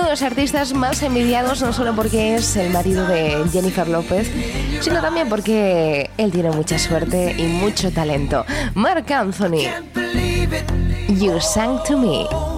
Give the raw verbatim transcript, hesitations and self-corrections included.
los artistas más envidiados, no solo porque es el marido de Jennifer López, sino también porque él tiene mucha suerte y mucho talento. Marc Anthony, You Sang to Me.